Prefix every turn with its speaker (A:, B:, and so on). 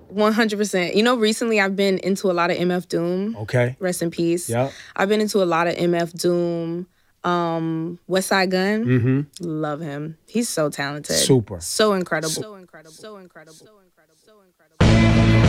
A: 100%. You know, recently I've been into a lot of MF Doom.
B: Okay.
A: Rest in peace.
B: Yeah.
A: I've been into a lot of MF Doom. West Side Gun.
B: Mm-hmm.
A: Love him. He's so talented.
B: Super.
A: So incredible.